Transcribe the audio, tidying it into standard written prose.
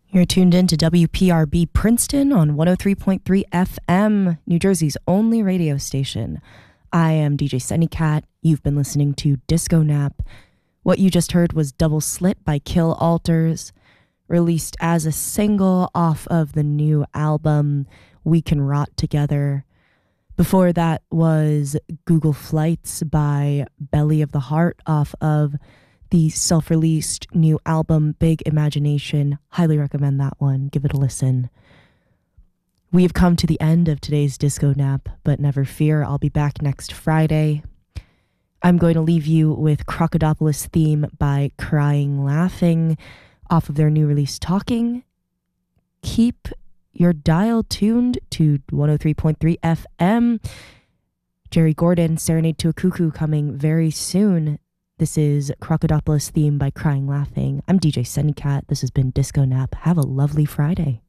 You're tuned in to WPRB Princeton on 103.3 FM, New Jersey's only radio station. I am DJ Sunnycat. You've been listening to Disco Nap. What you just heard was Double Slit by Kill Alters, released as a single off of the new album We Can Rot Together. Before that was Google Flights by Belly of the Heart off of the self-released new album, Big Imagination. Highly recommend that one. Give it a listen. We have come to the end of today's Disco Nap, but never fear, I'll be back next Friday. I'm going to leave you with Crocodopoulos Theme by Crying Laughing off of their new release, Talking. Keep your dial tuned to 103.3 FM. Jerry Gordon, Serenade to a Cuckoo, coming very soon. This is Crocodopoulos Theme by Crying Laughing. I'm DJ Sunnycat. This has been Disco Nap. Have a lovely Friday.